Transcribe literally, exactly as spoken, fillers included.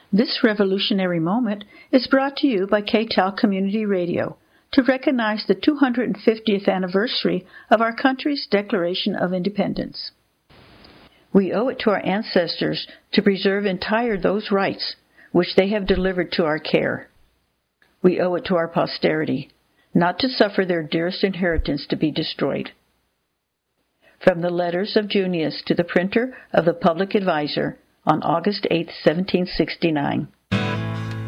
This revolutionary moment is brought to you by K T A L Community Radio to recognize the two hundred fiftieth anniversary of our country's Declaration of Independence. We owe it to our ancestors to preserve entire those rights which they have delivered to our care. We owe it to our posterity not to suffer their dearest inheritance to be destroyed. From the letters of Junius to the printer of the Public Advisor on August eighth, seventeen sixty-nine.